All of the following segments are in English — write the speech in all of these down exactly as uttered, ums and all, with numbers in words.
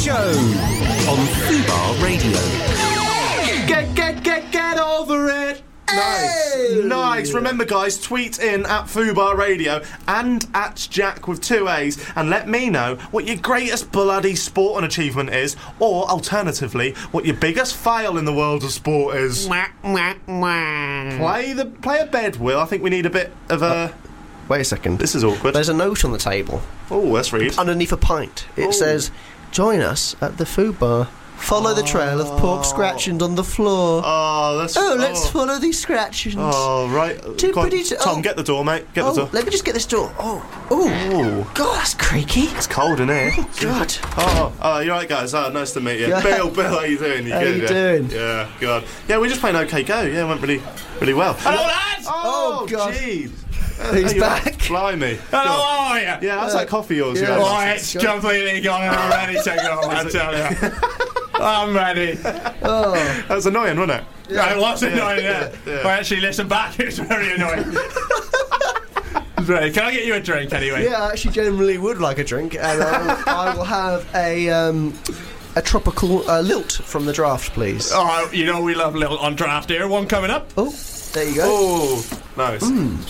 Show on Fubar Radio. Get, get, get, get over it! Nice. Hey! Nice. Remember, guys, tweet in at Fubar Radio and at Jack with two A's and let me know what your greatest bloody sporting achievement is, or alternatively, what your biggest fail in the world of sport is. Play the play a bed, Will. I think we need a bit of a. Uh, wait a second. This is awkward. There's a note on the table. Oh, let's read. Underneath a pint, it Ooh. says, "Join us at the food bar. Follow oh. the trail of pork scratchings on the floor." Oh, that's. Oh, let's oh. follow these scratchings. Oh, right. Too Go on, pretty to, Tom, oh. get the door, mate. Get oh, the door. Let me just get this door. Oh, oh, God, that's creaky. It's cold in here. Oh, God. Oh, oh, you're right, guys. Oh, nice to meet you. Yeah. Bill, Bill, how you doing? You how good? you yeah? doing? Yeah, God. Yeah, we just played OK Go. Yeah, it went really, really well. Hello, lads! Oh, Oh, God. jeez. He's Hey, back. Blimey. Hello, God. how are you? Yeah, how's that coffee yours? yeah. you Oh, had? it's completely gone and I'm ready to go, I tell you. I'm ready. Oh, That was annoying, wasn't it? Yeah. It was annoying, yeah. yeah, yeah. If I actually listen back, it's very annoying. Right, can I get you a drink anyway? yeah, I actually generally would like a drink, and I will, I will have a um, a tropical uh, lilt from the draft, please. Oh, you know we love a little on draft here. One coming up. Oh, there you go. Oh, nice.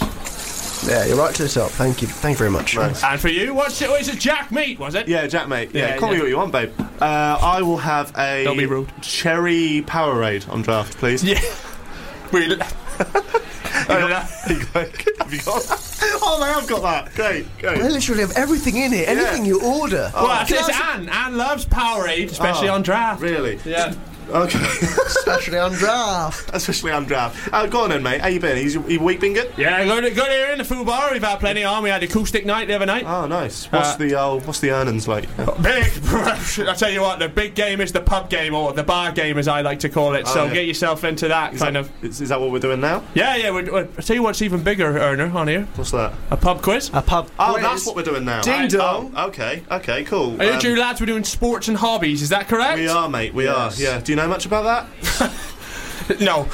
Yeah, you're right to the top. Thank you. Thank you very much. Nice. And for you, what's it? What is it? Jack meat, was it? Yeah, Jack, mate. Yeah, Yeah, call me yeah. what you want, babe. Uh, I will have a Don't be rude. cherry Powerade on draft, please. Yeah. We. Have you got, have you got that? Oh, they have got that. Great, great. They literally have everything in it. Anything you order. Well, that's Can I it's ask- Anne. Anne loves Powerade, especially Oh, on draft. Really? Yeah. Okay. Especially on draft. Especially on draft. Uh, go on then, mate. How you been? Is your, your week been good? Yeah, good, good here in the food bar. We've had plenty on. We had acoustic night the other night. Oh, nice. What's Uh, the uh, what's the earnings like? Big, I tell you what, the big game is the pub game, or the bar game as I like to call it. Oh, so yeah. get yourself into that Is kind that, of. Is, is that what we're doing now? Yeah, yeah. We're, we're, I'll tell you what's even bigger, Erner, on here. What's that? A pub quiz. A pub Oh, quiz. that's what we're doing now. Ding dong. Oh, okay, okay, cool. I heard Um, you lads were doing sports and hobbies. Is that correct? we are, mate. We Yes. are. Yeah. Do you know much about that? No,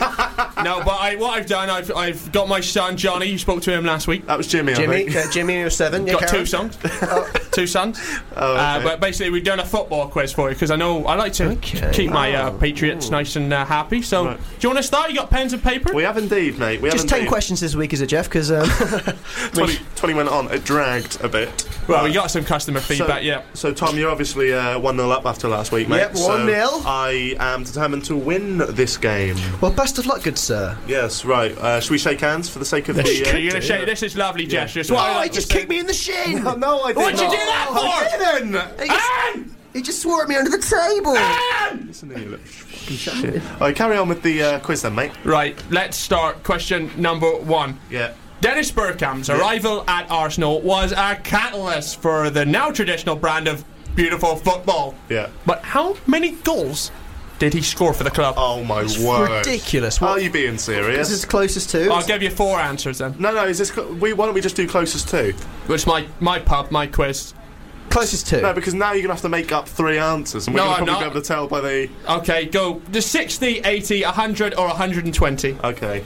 no. But I, what I've done, I've I've got my son Johnny. You spoke to him last week. That was Jimmy. I Jimmy, think. uh, Jimmy, you're seven. Yeah, Got Karen? two sons. Two sons. Oh, Uh, okay. but basically, we've done a football quiz for you because I know I like to Okay. keep my uh, Patriots nice and uh, happy. So, Right. do you want to start? You got pens and paper? We have indeed, mate. We have Just ten indeed. questions this week, is it, Jeff? Because um, twenty, twenty went on. It dragged a bit. well, we got some customer feedback. So, yeah. So, Tom, you're obviously uh, one nil up after last week, mate. Yep, So one nil. I am determined to win this game. well, best of luck, good sir. Yes, right. Uh, should we shake hands for the sake of the... You're Uh, gonna shake. This is lovely gesture. It's what I Oh, like he to just say. kicked me in the shin. no, no, I didn't. What'd you do that for? I didn't. He just, Anne! he just swore at me under the table. Anne! Listen to you, little fucking shit. All right, carry on with the uh, quiz then, mate. Right. Let's start. Question number one. Yeah. Dennis Bergkamp's arrival at Arsenal was a catalyst for the now traditional brand of beautiful football. Yeah. But how many goals did he score for the club? Oh, my word. Ridiculous. Are What? you being serious? This is closest to. I'll give you four answers then. No, no, is this... cl- We, why don't we just do closest to? It's my, my pub, my quiz. Closest to. No, because now you're going to have to make up three answers, and we're No, going to I'm probably not. be able to tell by the... Okay, go. The sixty, eighty, one hundred, or one hundred twenty. Okay.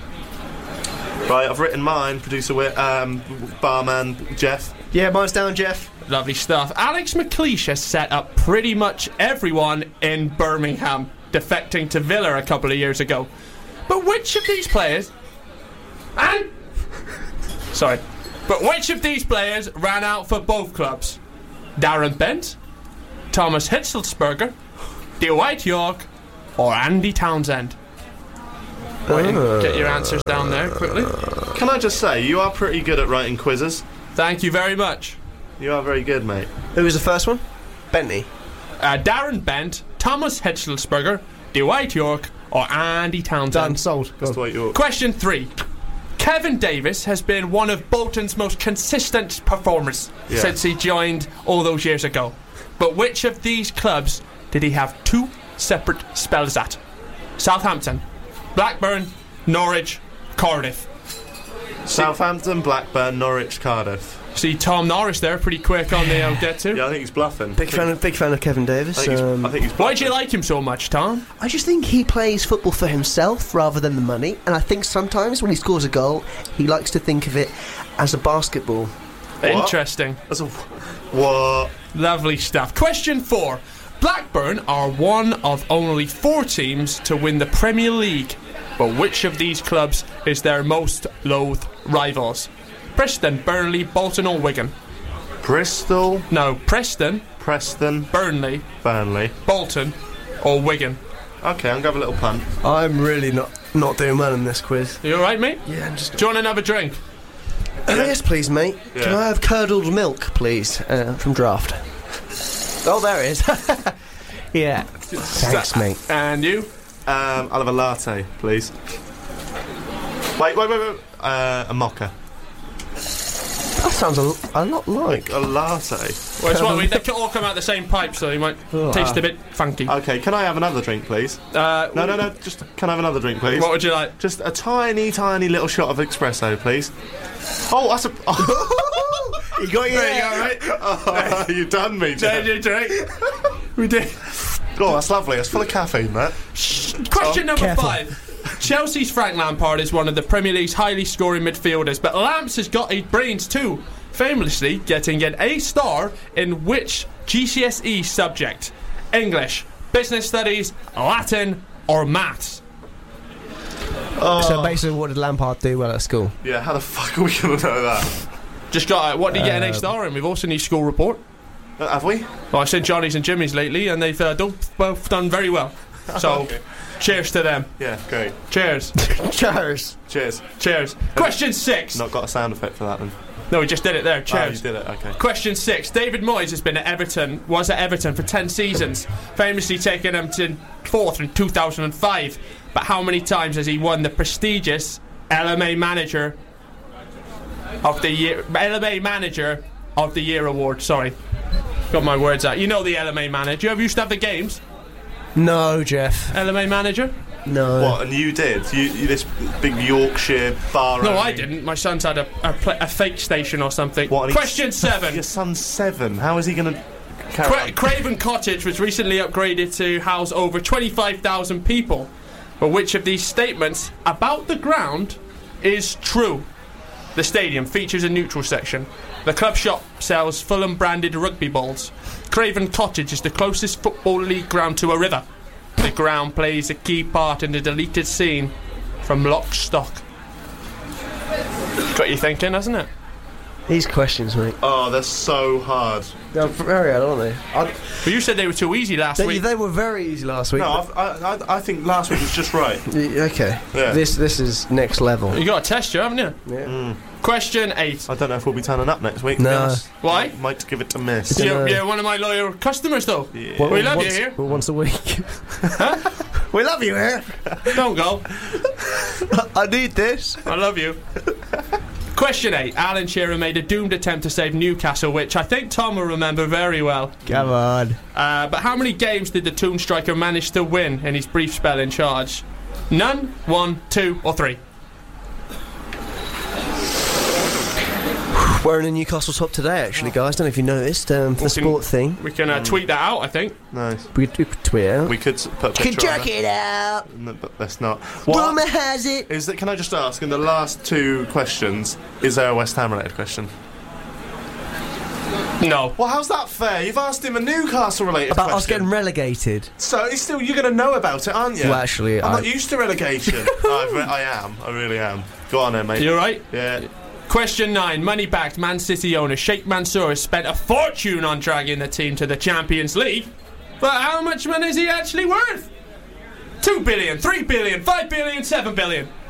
Right, I've written mine, producer Whit, um, barman Jeff. Yeah, mine's down, Jeff. Lovely stuff. Alex McLeish has set up pretty much everyone in Birmingham, defecting to Villa a couple of years ago. But which of these players... And... Sorry. But which of these players ran out for both clubs? Darren Bent, Thomas Hitzelsberger, Dwight York, or Andy Townsend? Wait, get your answers down there quickly. Can I just say, you are pretty good at writing quizzes. Thank you very much. You are very good, mate. Who was the first one? Bentley. Uh, Darren Bent, Thomas Hitzelsberger, Dwight York, or Andy Townsend? Done. Sold. Go That's on. what you're... Question three. Kevin Davis has been one of Bolton's most consistent performers Yeah. since he joined all those years ago. But which of these clubs did he have two separate spells at? Southampton, Blackburn, Norwich, Cardiff. Southampton, Blackburn, Norwich, Cardiff. See Tom Norris there, pretty quick on the I'll get to. Yeah, I think he's bluffing. Big fan, of, big fan of Kevin Davis. I think, he's, Um, I think he's bluffing. Why do you like him so much, Tom? I just think he plays football for himself rather than the money, and I think sometimes when he scores a goal, he likes to think of it as a basketball. Interesting. That's a what? Lovely stuff. Question four. Blackburn are one of only four teams to win the Premier League, but which of these clubs is their most loathed rivals? Preston, Burnley, Bolton or Wigan? Bristol, No, Preston, Preston, Burnley, Burnley. Bolton or Wigan? Okay, I'm going to have a little punt. I'm really not not doing well in this quiz. You alright, mate? Yeah, I'm just. Do you want another drink? Uh, yes, please, mate. Yeah. Can I have curdled milk, please, uh, from Draft? Oh, there it is. Yeah. Thanks, mate. And you? Um, I'll have a latte, please. Wait, wait, wait, wait. Uh, a mocha. That sounds a, a lot like. A latte. Well, it's what, we, they could all come out the same pipe, so you might Oh. taste a bit funky. Okay, can I have another drink, please? Uh, No, no, no. Just can I have another drink, please? What would you like? Just a tiny, tiny little shot of espresso, please. Oh, that's a. Oh. You got your There you go, mate. Oh, you done me, Change Jack. your drink. We did. Oh, that's lovely. It's full of caffeine, that. Question number Careful. five. Chelsea's Frank Lampard is one of the Premier League's highly scoring midfielders, but Lamps has got eight brains too, famously getting an A star in which G C S E subject? English, Business Studies, Latin or Maths? So basically, what did Lampard do well at school? Yeah, how the fuck are we going to know that? Just got, uh, what did you get an A Um, star in? We've also need school report. Uh, have we? Well, I sent Johnny's and Jimmy's lately, and they've uh, done, both done very well. So, Okay. cheers to them. Yeah, great. Cheers. Cheers. Cheers. Cheers. Question six. Not got a sound effect for that then. No, we just did it there. Oh, you Cheers. did it, okay. Question six. David Moyes has been at Everton, was at Everton for ten seasons, famously taking them to fourth in two thousand five. But how many times has he won the prestigious L M A Manager of the Year, L M A Manager of the Year award? Sorry, got my words out. You know the L M A Manager. You ever used to have the games? No, Jeff. L M A Manager? No. What, and you did? You, you this big Yorkshire bar No, owning- I didn't. My son's had a a, pla a fake station or something. What, and he's- Question seven. Your son's seven. How is he going to carry Cra- on? Craven Cottage was recently upgraded to house over twenty-five thousand people. But which of these statements about the ground is true? The stadium features a neutral section. The club shop sells Fulham branded rugby balls. Craven Cottage is the closest Football League ground to a river. The ground plays a key part in the deleted scene from Lock, Stock. Got you thinking, hasn't it? These questions, mate. Oh, they're so hard. They're very hard, aren't they? I, But you said they were too easy last they, week. they were very easy last week. No, I've, I, I, I think last week was just right. Y- Okay. Yeah. This this is next level. You got a test, you haven't you? Yeah. Question eight. I don't know if we'll be turning up next week. to be No. honest. Why? Might give it to miss. Dunno. You're, you're one of my loyal customers, though. Yeah. Well, We love you once, here. well, once a week. We love you here. Don't go. I need this. I love you. Question eight. Alan Shearer made a doomed attempt to save Newcastle, which I think Tom will remember very well. Come on. Uh, but how many games did the Toon Striker manage to win in his brief spell in charge? None, one, two, or three? We're in a Newcastle top today, actually, guys. Don't know if you noticed. Um, the We can- sport thing. We can uh, tweet that out, I think. Nice. We could, we could tweet it out. We could s- put a Can picture on check it. it out. No, but let's not. Rumour What has it. is that? Can I just ask? In the last two questions, is there a West Ham related question? No. Well, how's that fair? You've asked him a Newcastle related About question. us getting relegated. So it's still you're going to know about it, aren't you? Well, actually, I'm I- not used to relegation. I, re- I am. I really am. Go on, then, mate. You alright? Yeah. Question nine. Money-backed Man City owner Sheikh Mansour has spent a fortune on dragging the team to the Champions League. But how much money is he actually worth? Two billion, three billion, five billion, seven billion.